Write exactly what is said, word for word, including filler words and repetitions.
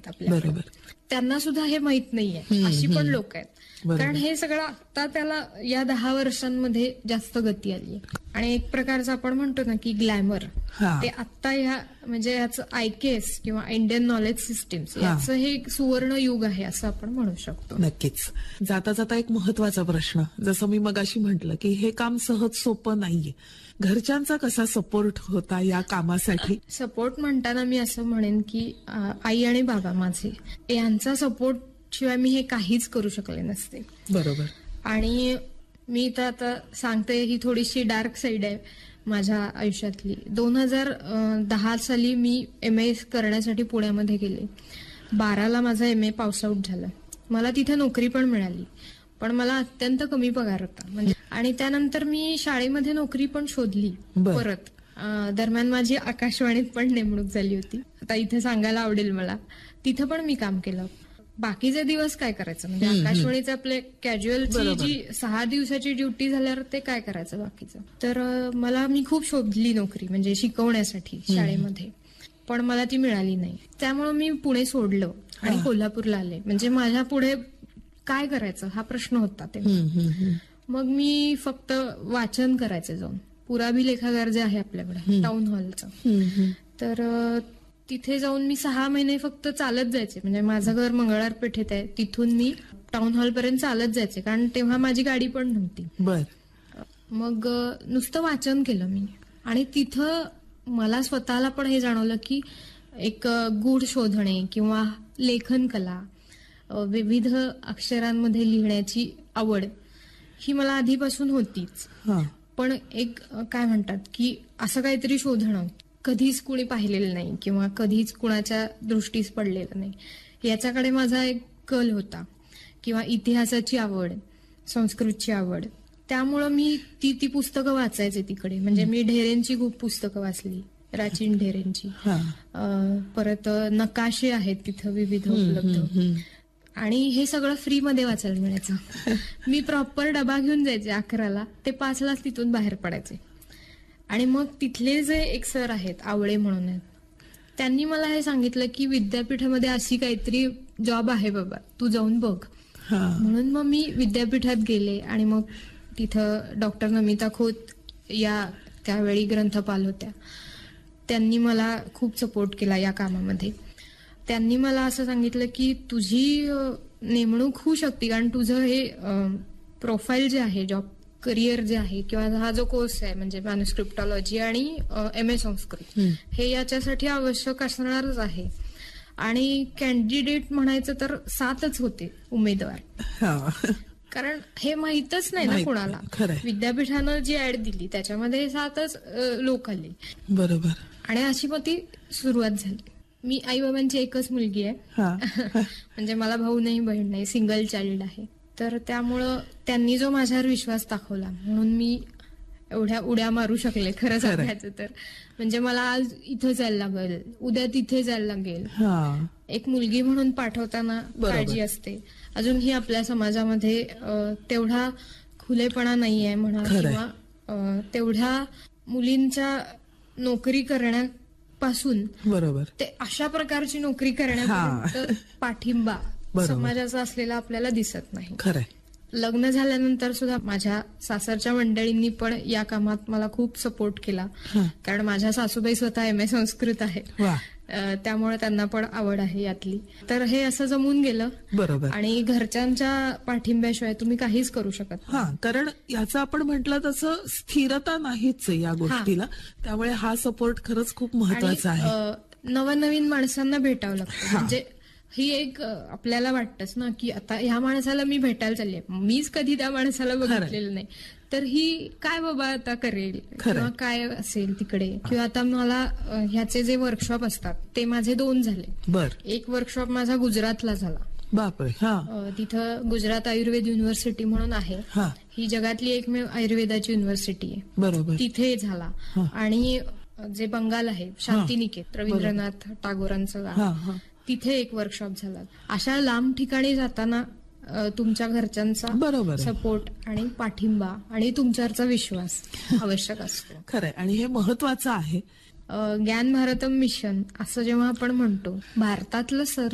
आहेत आपल्याला, त्यांना सुद्धा हे माहित नाहीये, अशी पण लोक आहेत. कारण हे सगळं आता त्याला या दहा वर्षांमध्ये जास्त गती आली आहे. आणि एक प्रकारचं आपण म्हणतो ना की ग्लॅमर, ते आता ह्या म्हणजे याचं आयकेएस किंवा इंडियन नॉलेज सिस्टीम्स याचं हे एक सुवर्ण युग आहे असं आपण म्हणू शकतो. नक्कीच. जाता जाता एक महत्वाचा प्रश्न, जसं मी मगाशी म्हटलं की हे काम सहज सोपं नाहीये, घरच्यांचा कसा सपोर्ट होता या कामासाठी? सपोर्ट म्हणताना मी असं म्हणेन की आई आणि बाबा माझे यांचा सपोर्ट शिवाय मी हे काहीच करू शकले नसते. बरोबर. आणि मी तर आता सांगते, ही थोडीशी डार्क साईड आहे माझ्या आयुष्यातली. दोन हजार दहा साली मी एम ए करण्यासाठी पुण्यामध्ये गेले. बाराला माझा एम ए पास आउट झाला. मला तिथे नोकरी पण मिळाली, पण मला अत्यंत कमी पगार होता. म्हणजे आणि त्यानंतर मी शाळेमध्ये नोकरी पण शोधली परत. दरम्यान माझी आकाशवाणीत पण नेमणूक झाली होती. आता इथे सांगायला आवडेल मला, तिथं पण मी काम केलं. बाकीचे दिवस काय करायचं, म्हणजे आकाशवाणीचे आपले कॅज्युअलची जी सहा दिवसाची ड्युटी झाल्यावर ते काय करायचं बाकीचं. तर मला मी खूप शोधली नोकरी म्हणजे शिकवण्यासाठी शाळेमध्ये, पण मला ती मिळाली नाही. त्यामुळे मी पुणे सोडलं आणि कोल्हापूरला आले. म्हणजे माझ्या पुढे काय करायचं हा प्रश्न होता तेव्हा. मग मी फक्त वाचन करायचे जाऊन, पुराभिलेखागार जे आहे आपल्याकडे टाउन हॉलचं, तर तिथे जाऊन मी सहा महिने फक्त चालत जायचे. म्हणजे माझं घर मंगळवार पेठेत आहे, तिथून मी टाउन हॉल पर्यंत चालत जायचे, कारण तेव्हा माझी गाडी पण नव्हती. बर. मग नुसतं वाचन केलं मी, आणि तिथं मला स्वतःला पण हे जाणवलं की एक गूढ शोधणे किंवा लेखन कला, विविध अक्षरांमध्ये लिहिण्याची आवड ही मला आधीपासून होतीच. पण एक काय म्हणतात की असं काहीतरी शोधणं कधीच कुणी पाहिलेलं नाही किंवा कधीच कुणाच्या दृष्टीस पडलेलं नाही, याच्याकडे माझा एक कल होता. किंवा इतिहासाची आवड, संस्कृतची आवड, त्यामुळं मी ती ती पुस्तकं वाचायचे तिकडे. म्हणजे मी ढेरेंची खूप पुस्तकं वाचली, प्राचीन ढेरेंची. परत नकाशे आहेत तिथं विविध उपलब्ध, आणि हे सगळं फ्रीमध्ये वाचायला मिळायचं. मी प्रॉपर डबा घेऊन जायचे अकराला, ते पाचलाच तिथून बाहेर पडायचे. आणि मग तिथले जे एक सर आहेत, आवळे म्हणून आहेत, त्यांनी मला हे सांगितलं की विद्यापीठामध्ये अशी काहीतरी जॉब आहे बाबा, तू जाऊन बघ. म्हणून मग मी विद्यापीठात गेले, आणि मग तिथं डॉक्टर नमिता खोत या त्यावेळी ग्रंथपाल होत्या, त्यांनी मला खूप सपोर्ट केला या कामामध्ये. त्यांनी मला असं सांगितलं की तुझी नेमणूक होऊ शकते, कारण तुझं हे प्रोफाईल जे आहे, जॉब करिअर जे आहे, किंवा हा जो कोर्स आहे म्हणजे मॅन्युस्क्रिप्टॉलॉजी आणि एम ए संस्कृत, हे याच्यासाठी आवश्यक असणारच आहे. आणि कॅन्डिडेट म्हणायचं तर सातच होते उमेदवार, कारण हे माहीतच नाही ना कुणाला. विद्यापीठानं जी ऍड दिली त्याच्यामध्ये सातच लोक आले. बरोबर. आणि अशी मग ती सुरुवात झाली. मी आई बाबांची एकच मुलगी आहे, म्हणजे मला भाऊ नाही बहीण नाही, सिंगल चाइल्ड आहे. तर त्यामुळं त्यांनी जो माझ्यावर विश्वास दाखवला म्हणून मी एवढ्या उड्या मारू शकले. खरं सांगायचं तर म्हणजे मला आज इथं जायला लागेल, उद्या तिथे जायला लागेल. एक मुलगी म्हणून पाठवताना काळजी असते. अजूनही आपल्या समाजामध्ये तेवढा खुलेपणा नाहीये म्हणा, किंवा तेवढ्या मुलींच्या नोकरी करण्यापासून बरोबर ते अशा प्रकारची नोकरी करण्यापर्यंत पाठिंबा समाजाचा असलेला आपल्याला दिसत नाही. खरंय. लग्न झाल्यानंतर सुद्धा माझ्या सासरच्या मंडळींनी पण या कामात मला खूप सपोर्ट केला, कारण माझ्या सासूबाई स्वतः एम ए संस्कृत आहे, त्यामुळे त्यांना पण आवड आहे यातली. तर हे असं जमून गेलं. बरोबर. आणि घरच्यांच्या पाठिंब्याशिवाय तुम्ही काहीच करू शकत नाही. हा, कारण याचं आपण म्हटलं तसं स्थिरता नाहीच या गोष्टीला, त्यामुळे हा सपोर्ट खरंच खूप महत्वाचा आहे. नवनवीन माणसांना भेटावं लागतं. म्हणजे ही एक आपल्याला वाटतच ना की आता ह्या माणसाला मी भेटायला चालली आहे, मीच कधी त्या माणसाला बघितलेलं नाही, तर ही काय बाबा आता करेल किंवा काय असेल तिकडे. किंवा आता मला ह्याचे जे वर्कशॉप असतात ते माझे दोन झाले. बर. एक वर्कशॉप माझा गुजरातला झाला. बापरे. तिथं गुजरात आयुर्वेद युनिव्हर्सिटी म्हणून आहे, ही जगातली एकमेव आयुर्वेदाची युनिव्हर्सिटी आहे. बरोबर. तिथे झाला. आणि जे बंगाल आहे, शांतिनिकेत, रवींद्रनाथ टागोरांचं गाव, तिथे एक वर्कशॉप झाला. अशा लांब ठिकाणी जाताना तुमच्या घरच्यांचा बरोबर सपोर्ट आणि पाठिंबा आणि तुमच्यावरचा विश्वास आवश्यक असतो. खरंय. आणि हे महत्वाचं आहे. ज्ञान भारतम मिशन असं जेव्हा आपण म्हणतो, भारतातलं सर्व